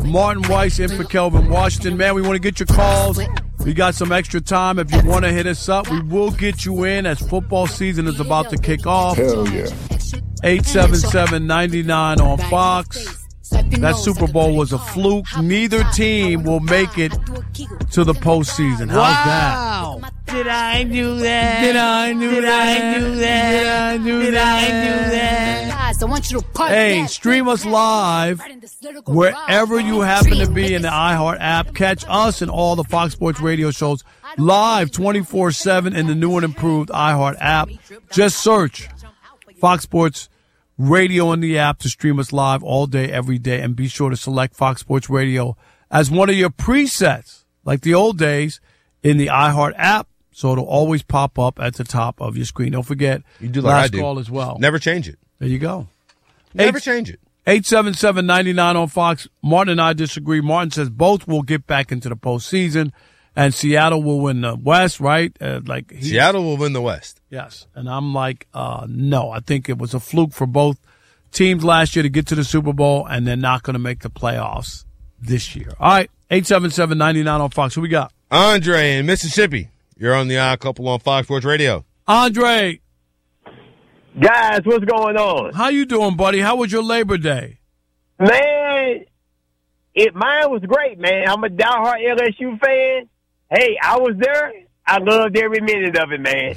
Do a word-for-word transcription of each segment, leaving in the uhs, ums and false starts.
Martin Weiss in for Kelvin Washington. Man, we want to get your calls. We got some extra time. If you want to hit us up, we will get you in as football season is about to kick off. Hell yeah. eight seven seven, nine nine on Fox. That Super Bowl was a fluke. Neither team will make it to the postseason. How's wow. that? Did I do that? Did I do Did that? I do that? Did I do Did that? I do that? I want you to Hey, stream us live wherever you happen to be in the iHeart app. Catch us and all the Fox Sports radio shows live twenty-four seven in the new and improved iHeart app. Just search Fox Sports Radio in the app to stream us live all day, every day. And be sure to select Fox Sports Radio as one of your presets, like the old days, in the iHeart app. So it'll always pop up at the top of your screen. Don't forget, you do like last I do. call as well. Never change it. There you go. Never Eight, change it. eight seven seven, nine nine on Fox. Martin and I disagree. Martin says both will get back into the postseason, and Seattle will win the West, right? Uh, like he, Seattle will win the West. Yes. And I'm like, uh, no, I think it was a fluke for both teams last year to get to the Super Bowl, and they're not going to make the playoffs this year. All right, eight seven seven, nine nine on Fox. Who we got? Andre in Mississippi. You're on the Odd Couple on Fox Sports Radio. Andre. Guys, what's going on? How you doing, buddy? How was your Labor Day? Man, it mine was great, man. I'm a diehard L S U fan. Hey, I was there. I loved every minute of it, man.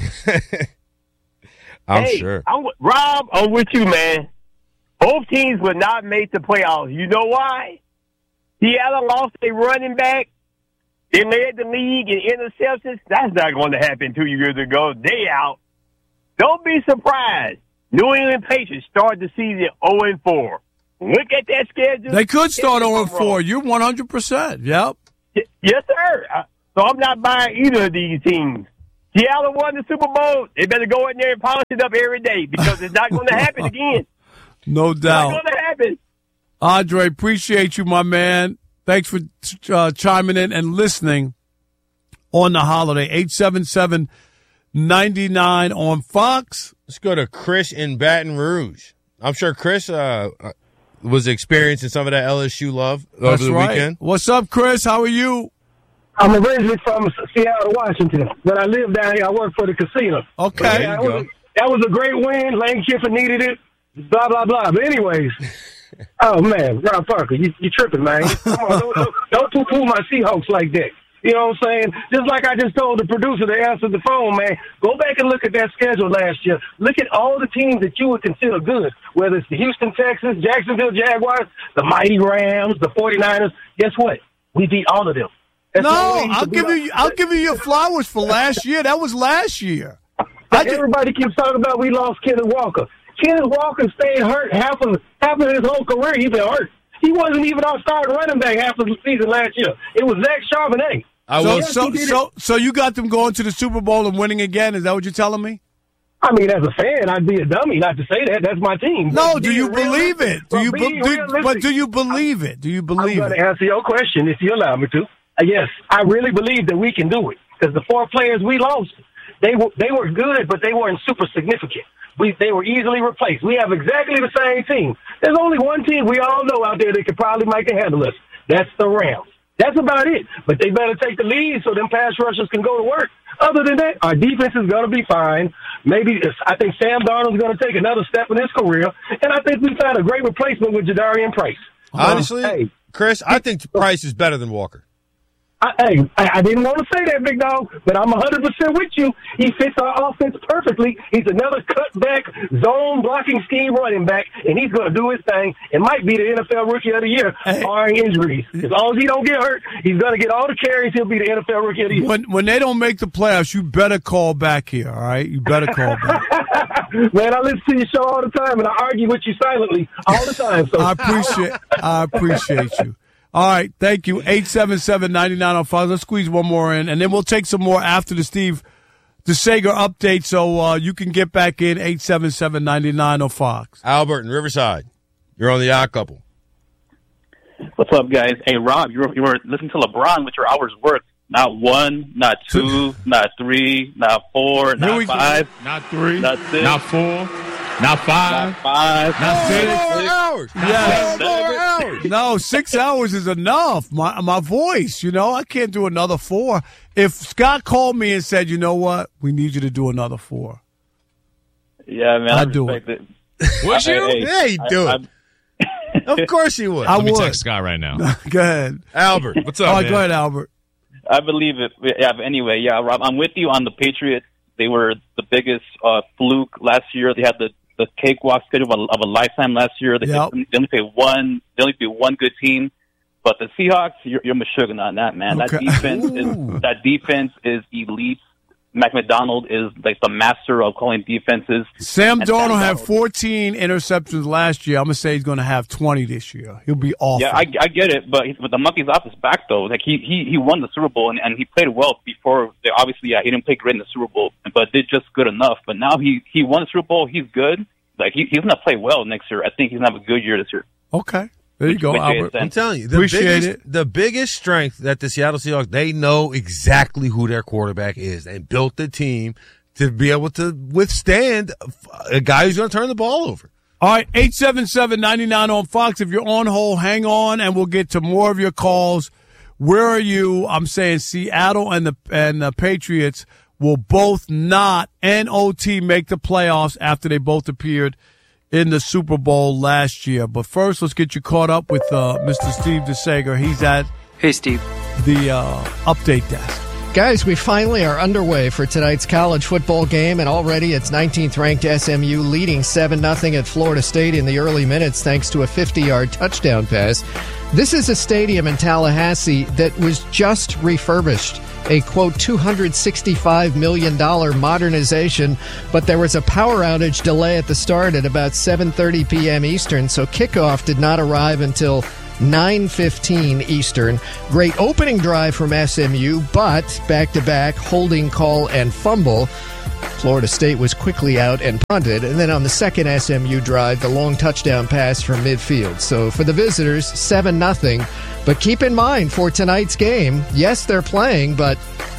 I'm hey, sure. I'm, Rob, I'm with you, man. Both teams would not make the playoffs. You know why? Seattle lost a running back. They led the league in interceptions. That's not going to happen two years ago. They out. Don't be surprised. New England Patriots start the season oh and four. Look at that schedule. They could start oh and four. You're one hundred percent. Yep. Yes, sir. So I'm not buying either of these teams. Seattle won the Super Bowl. They better go in there and polish it up every day because it's not going to happen again. No doubt. It's not going to happen. Andre, appreciate you, my man. Thanks for uh, chiming in and listening on the holiday. eight seven seven, nine nine on Fox. Let's go to Chris in Baton Rouge. I'm sure Chris uh, was experiencing some of that L S U love over That's the right. weekend. What's up, Chris? How are you? I'm originally from Seattle, Washington, but I live down here. I work for the casino. Okay. Yeah, that, was a, that was a great win. Lane Kiffin needed it. Blah, blah, blah. But anyways, oh, man, Rob Parker, you, you tripping, man. Come on, don't, don't, don't poo-poo my Seahawks like that. You know what I'm saying? Just like I just told the producer that answered the phone, man, go back and look at that schedule last year. Look at all the teams that you would consider good, whether it's the Houston Texans, Jacksonville Jaguars, the mighty Rams, the forty-niners. Guess what? We beat all of them. That's no, no I'll give you I'll give you your flowers for last year. That was last year. I just, everybody keeps talking about we lost Kenneth Walker. Kenneth Walker stayed hurt half of half of his whole career. He's been hurt. He wasn't even our starting running back half of the season last year. It was Zach Charbonnet. I so, so, so, so you got them going to the Super Bowl and winning again? Is that what you're telling me? I mean, as a fan, I'd be a dummy not to say that. That's my team. No, but do you believe it? Do you be, do, but do you believe it? Do you believe I'm it? I'm going to answer your question if you allow me to. Uh, yes, I really believe that we can do it because the four players we lost, they were they were good, but they weren't super significant. We they were easily replaced. We have exactly the same team. There's only one team we all know out there that could probably make a handle us. That's the Rams. That's about it. But they better take the lead so them pass rushers can go to work. Other than that, our defense is going to be fine. Maybe I think Sam Darnold's going to take another step in his career, and I think we found a great replacement with Jadarian Price. Honestly, hey, Chris, I think Price is better than Walker. I, hey, I, I didn't want to say that, big dog, but I'm one hundred percent with you. He fits our offense perfectly. He's another cutback, zone blocking scheme running back, and he's going to do his thing. It might be the N F L Rookie of the Year, hey. barring injuries. As long as he don't get hurt, he's going to get all the carries. He'll be the N F L Rookie of the Year. When, when they don't make the playoffs, you better call back here, all right? You better call back. Man, I listen to your show all the time, and I argue with you silently all the time. So I appreciate I appreciate you. All right, thank you. eight seven seven, nine nine oh five. Let's squeeze one more in, and then we'll take some more after the Steve DeSager update, so uh, you can get back in eight seven seven, nine nine oh Fox. Albert in Riverside, you're on the Odd Couple. What's up, guys? Hey, Rob, you were, you were listening to LeBron with your hours worked. Not one, not two, not three, not four, not five. Not three, not six. Not four. Not five. Not five. Not six. Four hours. Yes. Four more hours. No, six hours is enough. My my voice, you know, I can't do another four. If Scott called me and said, you know what, we need you to do another four. Yeah, man. I'd I do respect it. it. Would you? Hey, Yeah, you do I, it. Of course you would. I Let me would. text Scott right now. Go ahead. Albert, what's up, All right, man? go ahead, Albert. I believe it. Yeah, but anyway, yeah, Rob, I'm with you on the Patriots. They were the biggest uh, fluke last year. They had the, the cakewalk schedule of a, of a lifetime last year. They, Yep. they only played one. They only beat one good team. But the Seahawks, you're, you're Meshuggah on that, man. Okay. That defense is that defense is elite. Mac McDonald is like the master of calling defenses. Sam And Darnold Sam had Darnold- fourteen interceptions last year. I'm going to say he's going to have twenty this year. He'll be awful. Yeah, I, I get it, but, he, but the monkey's off his back though. Like he he, he won the Super Bowl and, and he played well before. They, obviously, yeah, he didn't play great in the Super Bowl, but did just good enough. But now he he won the Super Bowl. He's good. Like he, he's going to play well next year. I think he's going to have a good year this year. Okay. There you go, Which made Albert. sense. I'm telling you, the Appreciate biggest, it. the biggest strength that the Seattle Seahawks, they know exactly who their quarterback is. They built the team to be able to withstand a guy who's going to turn the ball over. All right, eight seven seven, nine nine on Fox. If you're on hold, hang on, and we'll get to more of your calls. Where are you? I'm saying Seattle and the and the Patriots will both not, N O T, make the playoffs after they both appeared in the Super Bowl last year. But first, let's get you caught up with uh, Mister Steve DeSager. He's at Hey, Steve. the uh, update desk. Guys, we finally are underway for tonight's college football game, and already it's nineteenth-ranked S M U leading seven nothing at Florida State in the early minutes thanks to a fifty-yard touchdown pass. This is a stadium in Tallahassee that was just refurbished, a, quote, two hundred sixty-five million dollars modernization, but there was a power outage delay at the start at about seven thirty p.m. Eastern, so kickoff did not arrive until nine fifteen Eastern. Great opening drive from S M U, but back-to-back holding call and fumble. Florida State was quickly out and punted, and then on the second S M U drive, the long touchdown pass from midfield. So for the visitors, seven nothing. But keep in mind, for tonight's game, yes, they're playing, but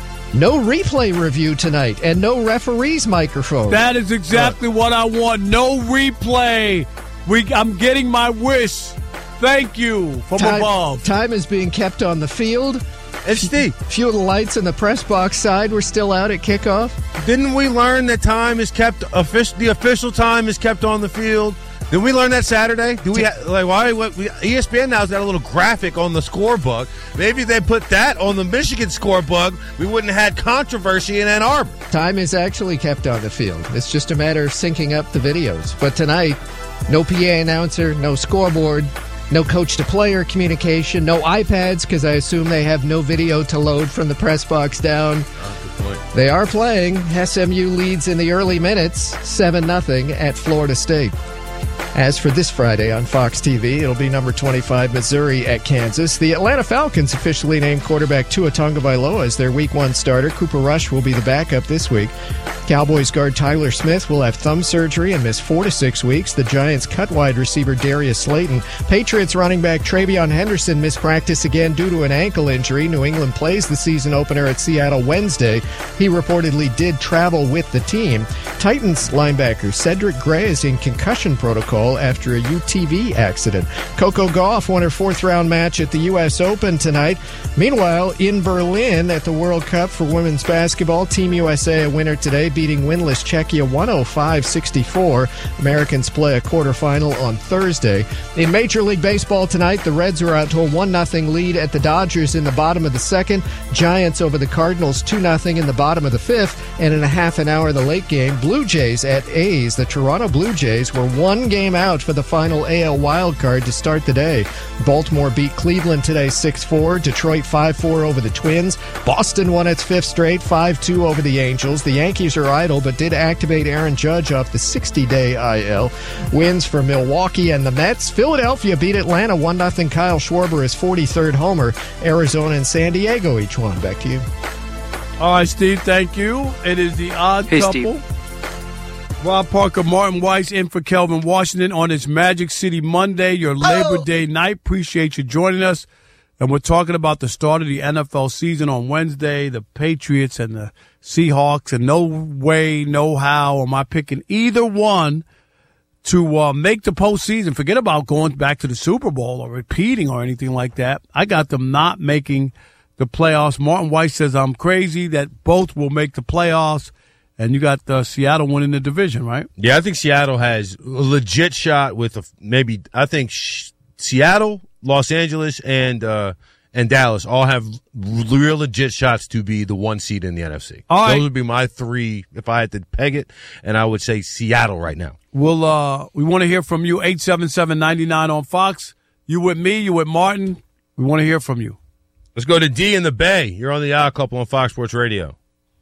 no replay review tonight and no referee's microphone. That is exactly what I want. No replay. We, I'm getting my wish. Thank you from time, above. Time is being kept on the field. And Steve, Few of the lights in the press box side were still out at kickoff. didn't we learn that time is kept official? The official time is kept on the field. Did we learn that Saturday? Do we ha- like why? What, we, E S P N now's got a little graphic on the scorebook. Maybe if they put that on the Michigan scorebook, we wouldn't have had controversy in Ann Arbor. Time is actually kept on the field. It's just a matter of syncing up the videos. But tonight, no P A announcer, no scoreboard, no coach-to-player communication, no iPads, because I assume they have no video to load from the press box down. They are playing. S M U leads in the early minutes, seven nothing at Florida State. As for this Friday on Fox T V, it'll be number twenty-five Missouri at Kansas. The Atlanta Falcons officially named quarterback Tua Tagovailoa as their week one starter. Cooper Rush will be the backup this week. Cowboys guard Tyler Smith will have thumb surgery and miss four to six weeks. The Giants cut wide receiver Darius Slayton. Patriots running back Travion Henderson missed practice again due to an ankle injury. New England plays the season opener at Seattle Wednesday. He reportedly did travel with the team. Titans linebacker Cedric Gray is in concussion protocol after a U T V accident. Coco Gauff won her fourth round match at the U S Open tonight. Meanwhile, in Berlin at the World Cup for women's basketball, Team U S A a winner today, beating winless Czechia one oh five sixty-four. Americans play a quarterfinal on Thursday. In Major League Baseball tonight, the Reds are out to a one nothing lead at the Dodgers in the bottom of the second. Giants over the Cardinals two nothing in the bottom of the fifth. And in a half an hour, the late game, Blue Jays at A's. The Toronto Blue Jays were one game out for the final A L wildcard to start the day. Baltimore beat Cleveland today six four. Detroit five four over the Twins. Boston won its fifth straight five two over the Angels. The Yankees are idle but did activate Aaron Judge off the sixty-day I L. Wins for Milwaukee and the Mets. Philadelphia beat Atlanta one nothing. Kyle Schwarber his forty-third homer. Arizona and San Diego each one. Back to you. All right, Steve, thank you. It is the odd Hey, couple. Steve. Rob Parker, Martin Weiss in for Kelvin Washington on this Magic City Monday, your Labor Oh. Day night. Appreciate you joining us. And we're talking about the start of the N F L season on Wednesday, the Patriots and the Seahawks. And no way, no how am I picking either one to uh, make the postseason. Forget about going back to the Super Bowl or repeating or anything like that. I got them not making the playoffs. Martin White says I'm crazy that both will make the playoffs, and you got uh, Seattle winning the division, right? Yeah, I think Seattle has a legit shot with a, maybe. I think sh- Seattle, Los Angeles, and uh, and Dallas all have real legit shots to be the one seed in the N F C. All right. Those would be my three if I had to peg it, and I would say Seattle right now. We'll, uh, we want to hear from you, eight seven seven, nine nine on Fox. You with me, you with Martin. We want to hear from you. Let's go to D in the Bay. You're on the Odd Couple on Fox Sports Radio.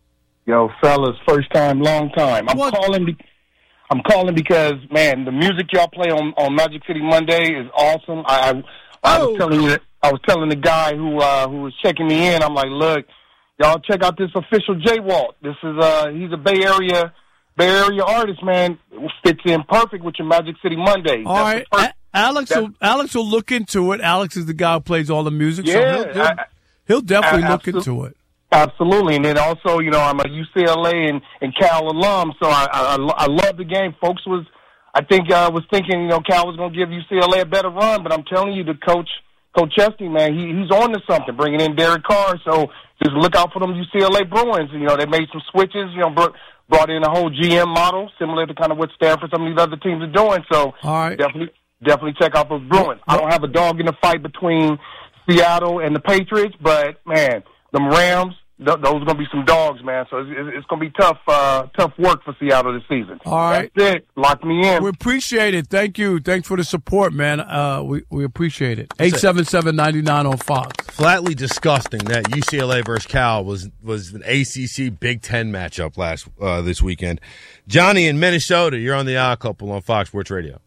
Yo, fellas, first time, long time. I'm What? calling. Be- I'm calling because, man, the music y'all play on, on Magic City Monday is awesome. I I, I Oh. was telling you, I was telling the guy who uh, who was checking me in. I'm like, look, y'all check out this official J-Walk. This is uh, he's a Bay Area Bay Area artist, man. It fits in perfect with your Magic City Monday. All That's right. the first- A- Alex that- will Alex will look into it. Alex is the guy who plays all the music, so Yeah, he'll, he'll, I- he'll definitely I- look absol- into it. Absolutely, and then also, you know, I'm a U C L A and, and Cal alum, so I, I I love the game. Folks was, I think, uh, was thinking, you know, Cal was going to give U C L A a better run, but I'm telling you, the coach, Coach Chesty, man, he he's on to something, bringing in Derek Carr. So just look out for them U C L A Bruins. You know, they made some switches. You know, br- brought in a whole G M model, similar to kind of what Stanford, some of these other teams are doing. So All right. definitely, definitely check out those Bruins. I don't have a dog in the fight between Seattle and the Patriots, but man, them Rams, th- those are going to be some dogs, man. So it's, it's going to be tough, uh, tough work for Seattle this season. All right. That's it. Lock me in. We appreciate it. Thank you. Thanks for the support, man. Uh, we, we appreciate it. eight seven seven, nine nine on Fox. Flatly disgusting that U C L A versus Cal was was an A C C Big Ten matchup last uh, this weekend. Johnny in Minnesota, you're on the Odd Couple on Fox Sports Radio.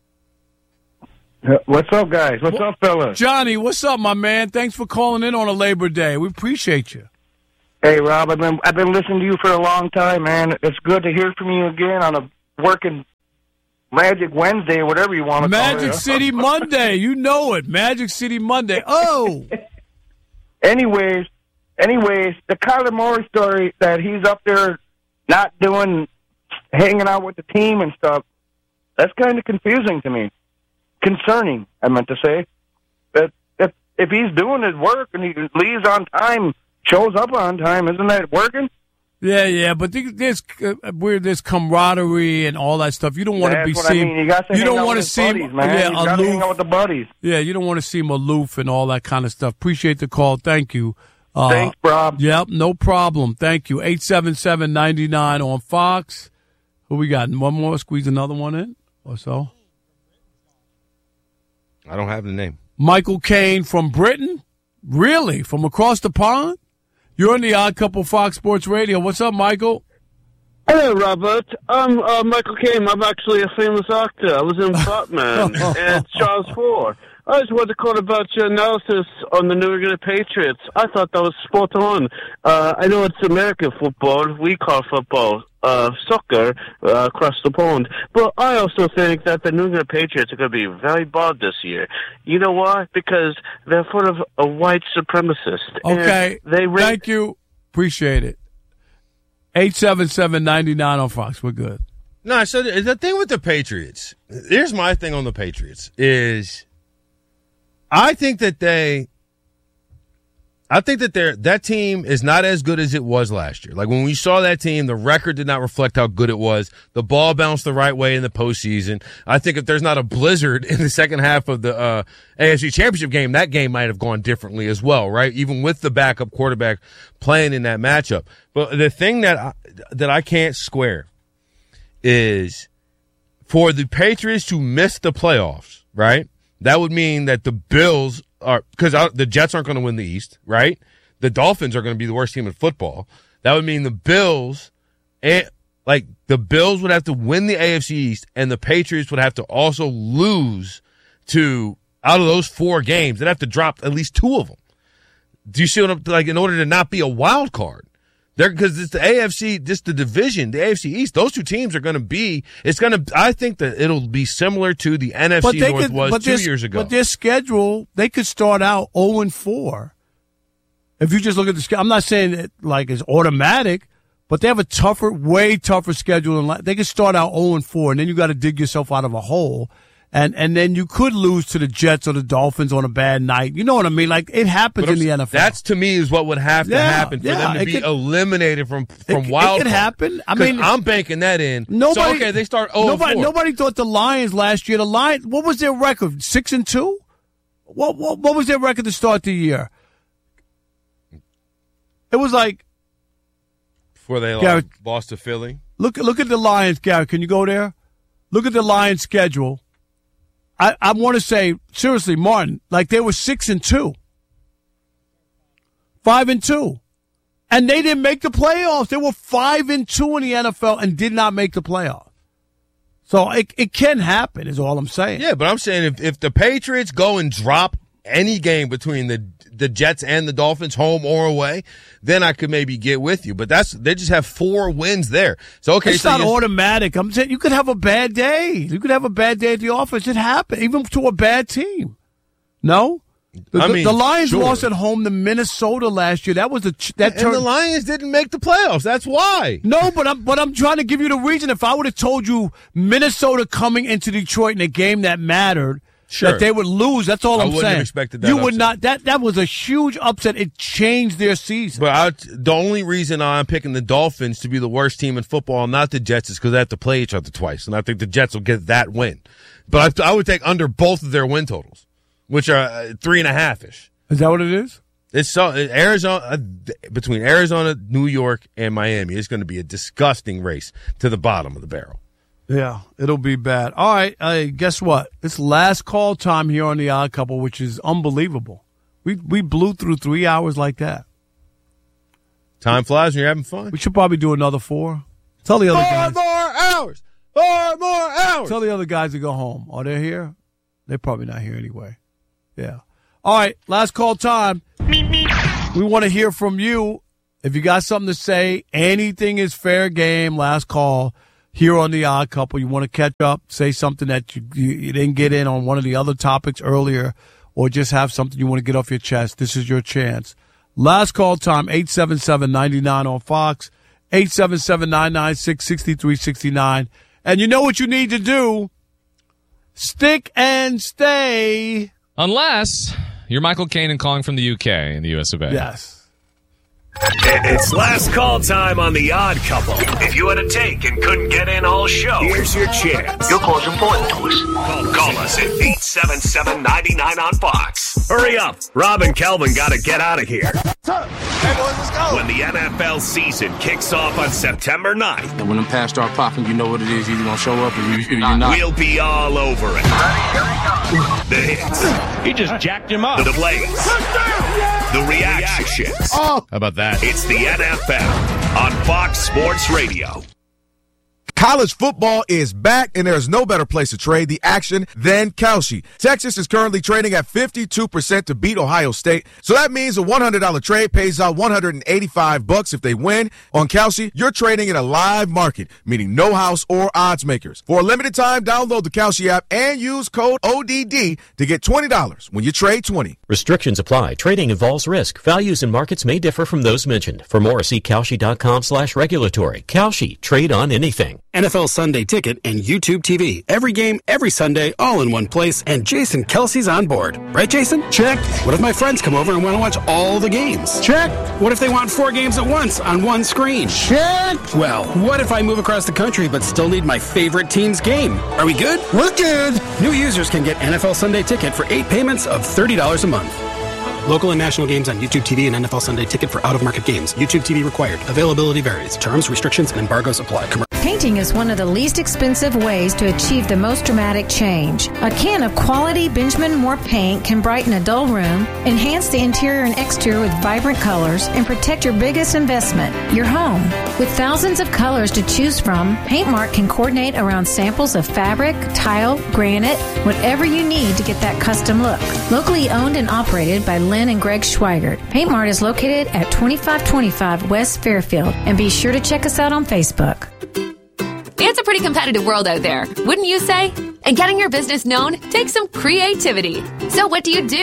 What's up, guys? What's up, fellas? Johnny, what's up, my man? Thanks for calling in on a Labor Day. We appreciate you. Hey, Rob, I've been I've been listening to you for a long time, man. It's good to hear from you again on a working Magic Wednesday, whatever you want to call it. Magic City Monday. You know it. Magic City Monday. Oh. Anyways, anyways, the Kyler Murray story that he's up there not doing, hanging out with the team and stuff, that's kind of confusing to me. Concerning, I meant to say. But if, if he's doing his work and he leaves on time, shows up on time, isn't that working? Yeah, yeah, but there's uh, where there's camaraderie and all that stuff. You don't want to That's be what seen. I mean. You got to you hang don't out want with to his seem buddies, man. yeah, You got to hang aloof. out with the buddies. Yeah, you don't want to seem aloof and all that kind of stuff. Appreciate the call. Thank you. Uh, Thanks, Rob. Yep, no problem. Thank you. eight seven seven, nine nine on Fox. Who we got? One more? Squeeze another one in or so? I don't have the name. Michael Caine from Britain? Really? From across the pond? You're on the Odd Couple Fox Sports Radio. What's up, Michael? Hello, Robert. I'm uh, Michael Caine. I'm actually a famous actor. I was in Batman and Charles Ford. I just wanted to call about your analysis on the New England Patriots. I thought that was spot on. Uh, I know it's American football. We call football uh, soccer uh, across the pond. But I also think that the New England Patriots are going to be very bad this year. You know why? Because they're full of a white supremacist. Okay. And they ra- Thank you. Appreciate it. eight seven seven, nine nine on Fox. We're good. No, so the, the thing with the Patriots, here's my thing on the Patriots, is I think that they, I think that they're, that team is not as good as it was last year. Like when we saw that team, the record did not reflect how good it was. The ball bounced the right way in the postseason. I think if there's not a blizzard in the second half of the uh, A F C Championship game, that game might have gone differently as well, right? Even with the backup quarterback playing in that matchup. But the thing that I, that I can't square is for the Patriots to miss the playoffs, right? That would mean that the Bills are, because the Jets aren't going to win the East, right? The Dolphins are going to be the worst team in football. That would mean the Bills, and like the Bills would have to win the A F C East, and the Patriots would have to also lose to, out of those four games, they'd have to drop at least two of them. Do you see what I'm, like, in order to not be a wild card? They're, because it's the A F C, just the division, the A F C East, those two teams are going to be, it's going to, I think that it'll be similar to the N F C North could, was two their, years ago. But their schedule, they could start out oh and four. If you just look at the schedule, I'm not saying it like it's automatic, but they have a tougher, way tougher schedule. Than they can start out oh and four, and then you got to dig yourself out of a hole. And and then you could lose to the Jets or the Dolphins on a bad night. You know what I mean? Like, it happens in the N F L. That's, to me, is what would have to Yeah, happen for yeah, them to it be could- eliminated from, from it, wild It could card. happen. I 'Cause mean, I'm banking that in. Nobody, so, okay, they start oh nobody, and four. nobody thought the Lions last year. The Lions, what was their record? Six and two? What, what what was their record to start the year? It was like Before they Garrett, lost to Philly. look look at the Lions, Garrett. Can you go there? Look at the Lions schedule. I, I want to say, seriously, Martin, like they were six and two. Five and two. And they didn't make the playoffs. They were five and two in the N F L and did not make the playoffs. So it it can happen, is all I'm saying. Yeah, but I'm saying if, if the Patriots go and drop any game between the the Jets and the Dolphins, home or away, then I could maybe get with you. But that's they just have four wins there. So okay, It's so not you- automatic. I'm saying you could have a bad day. You could have a bad day at the office. It happens, even to a bad team. No? The, I the- mean, the Lions sure. lost at home to Minnesota last year. That was a ch- that and turned. the Lions didn't make the playoffs. That's why. No, but I'm but I'm trying to give you the reason. If I would have told you Minnesota coming into Detroit in a game that mattered, Sure. that they would lose, that's all I I'm wouldn't saying. have expected that You would upset. not. That that was a huge upset. It changed their season. But I, the only reason I'm picking the Dolphins to be the worst team in football, not the Jets, is because they have to play each other twice, and I think the Jets will get that win. But I, I would take under both of their win totals, which are uh, three and a half ish. Is that what it is? It's so Arizona uh, between Arizona, New York, and Miami. It's going to be a disgusting race to the bottom of the barrel. Yeah, it'll be bad. All right, uh, guess what? It's last call time here on The Odd Couple, which is unbelievable. We we blew through three hours like that. Time flies when you're having fun. We should probably do another four. Tell the other Four guys. more hours. Four more hours. Tell the other guys to go home. Are they here? They're probably not here anyway. Yeah. All right, last call time. We want to hear from you. If you got something to say, anything is fair game. Last call here on The Odd Couple. You want to catch up, say something that you, you, you didn't get in on one of the other topics earlier, or just have something you want to get off your chest. This is your chance. Last call time, eight seven seven, nine nine on Fox, eight seven seven, nine nine six, six three six nine. And you know what you need to do? Stick and stay. Unless you're Michael Caine and calling from the U K in the U S of A. Yes. It's last call time on The Odd Couple. If you had a take and couldn't get in all show, here's your chance. Your call's important to us. Call, call us at eight seven seven, nine nine on Fox. Hurry up. Rob and Kelvin got to get out of here. Hey, boys, let's go. When the N F L season kicks off on September ninth. And when them pads start popping, you know what it is. You're going to show up or you, you're not. We'll be all over it. The hits. He just jacked him up. The plays. The reactions. Oh. How about that? It's the N F L on Fox Sports Radio. College football is back, and there's no better place to trade the action than Kalshi. Texas is currently trading at fifty-two percent to beat Ohio State, so that means a one hundred dollars trade pays out one hundred eighty-five bucks if they win. On Kalshi, you're trading in a live market, meaning no house or odds makers. For a limited time, download the Kalshi app and use code O D D to get twenty dollars when you trade twenty. Restrictions apply. Trading involves risk. Values and markets may differ from those mentioned. For more, see Kalshi.com slash regulatory. Kalshi. Trade on anything. N F L Sunday Ticket and YouTube T V. Every game, every Sunday, all in one place, and Jason Kelsey's on board. Right, Jason? Check. What if my friends come over and want to watch all the games? Check. What if they want four games at once on one screen? Check. Well, what if I move across the country but still need my favorite team's game? Are we good? We're good. New users can get N F L Sunday Ticket for eight payments of thirty dollars a month. Local and national games on YouTube T V and N F L Sunday Ticket for out-of-market games. YouTube T V required. Availability varies. Terms, restrictions, and embargoes apply. Com- Painting is one of the least expensive ways to achieve the most dramatic change. A can of quality Benjamin Moore paint can brighten a dull room, enhance the interior and exterior with vibrant colors, and protect your biggest investment, your home. With thousands of colors to choose from, Paintmark can coordinate around samples of fabric, tile, granite, whatever you need to get that custom look. Locally owned and operated by Lynn and Greg Schweigert, Paintmart is located at twenty-five twenty-five West Fairfield, and be sure to check us out on Facebook. It's a pretty competitive world out there, wouldn't you say? And getting your business known takes some creativity. So what do you do?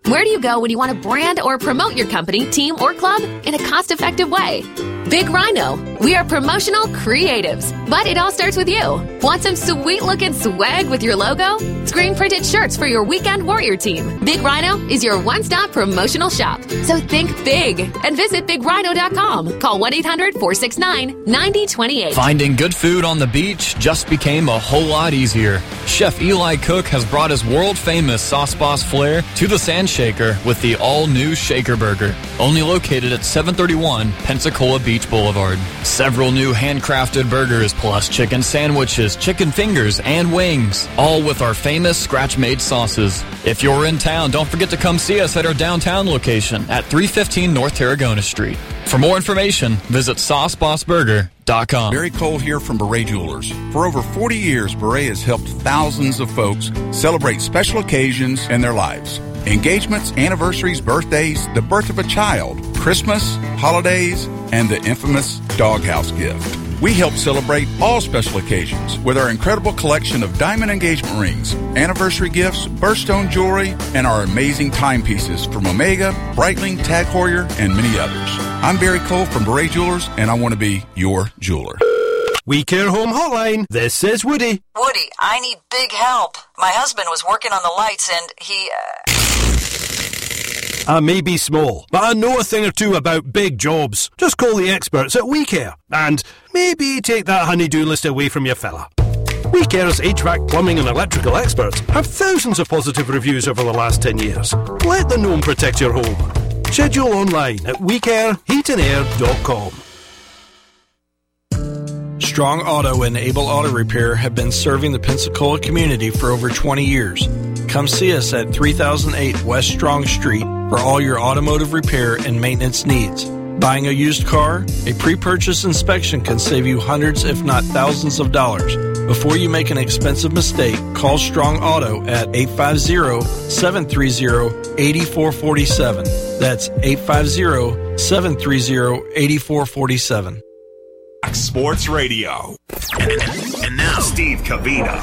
Where do you go when you want to brand or promote your company, team, or club in a cost-effective way? Big Rhino. We are promotional creatives, but it all starts with you. Want some sweet-looking swag with your logo? Screen-printed shirts for your weekend warrior team. Big Rhino is your one-stop promotional shop. So think big and visit big rhino dot com. Call one eight hundred four six nine nine zero two eight. Finding good food on the beach just became a whole lot easier. Chef Eli Cook has brought his world-famous Sauce Boss flair to the Sand Shaker with the all-new Shaker Burger, only located at seven thirty-one Pensacola Beach Boulevard. Several new handcrafted burgers plus chicken sandwiches, chicken fingers, and wings, all with our famous scratch-made sauces. If you're in town, don't forget to come see us at our downtown location at three fifteen North Tarragona Street. For more information, visit sauce boss burger dot com. Barry Cole here from Beret Jewelers. For over forty years, Beret has helped thousands of folks celebrate special occasions in their lives. Engagements, anniversaries, birthdays, the birth of a child, Christmas, holidays, and the infamous doghouse gift. We help celebrate all special occasions with our incredible collection of diamond engagement rings, anniversary gifts, birthstone jewelry, and our amazing timepieces from Omega, Breitling, Tag Heuer, and many others. I'm Barry Cole from Beret Jewelers, and I want to be your jeweler. We Care Home Hotline. This is Woody. Woody, I need big help. My husband was working on the lights and he, uh... I may be small, but I know a thing or two about big jobs. Just call the experts at We Care. And maybe take that honey-do list away from your fella. We Care's H V A C, plumbing and electrical experts have thousands of positive reviews over the last ten years. Let the gnome protect your home. Schedule online at we care heat and air dot com. Strong Auto and Able Auto Repair have been serving the Pensacola community for over twenty years. Come see us at three thousand eight West Strong Street for all your automotive repair and maintenance needs. Buying a used car? A pre-purchase inspection can save you hundreds if not thousands of dollars. Before you make an expensive mistake, call Strong Auto at eight five zero, seven three zero, eight four four seven. That's eight five zero, seven three zero, eight four four seven. Sports Radio. And now, Steve Cavina.